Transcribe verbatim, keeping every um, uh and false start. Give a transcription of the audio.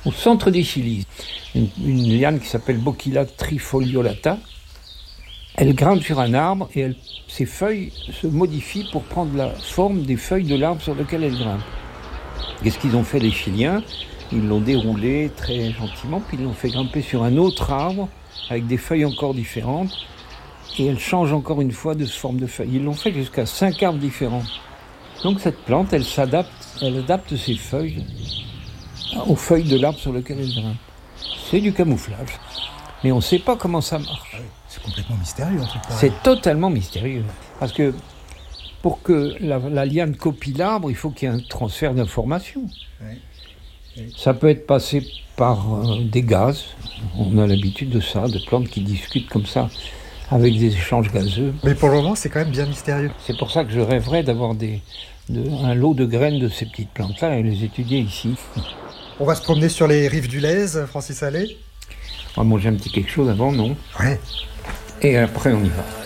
au centre des Chilis, une, une liane qui s'appelle Bochyla trifoliolata. Elle grimpe sur un arbre et elle, ses feuilles se modifient pour prendre la forme des feuilles de l'arbre sur lequel elle grimpe. Qu'est-ce qu'ils ont fait les Chiliens ? Ils l'ont déroulé très gentiment, puis ils l'ont fait grimper sur un autre arbre avec des feuilles encore différentes. Et elle change encore une fois de forme de feuilles. Ils l'ont fait jusqu'à cinq arbres différents. Donc cette plante, elle s'adapte, elle adapte ses feuilles aux feuilles de l'arbre sur lequel elle grimpe. C'est du camouflage. Mais on ne sait pas comment ça marche. C'est complètement mystérieux, en tout cas. C'est totalement mystérieux. Parce que pour que la, la liane copie l'arbre, il faut qu'il y ait un transfert d'informations. Oui. Oui. Ça peut être passé par euh, des gaz. On a l'habitude de ça, de plantes qui discutent comme ça, avec des échanges gazeux. Mais pour le moment, c'est quand même bien mystérieux. C'est pour ça que je rêverais d'avoir des, de, un lot de graines de ces petites plantes-là et les étudier ici. On va se promener sur les rives du Lez, Francis Allais. On va manger un petit quelque chose avant, non ? Ouais. Et après, on y va.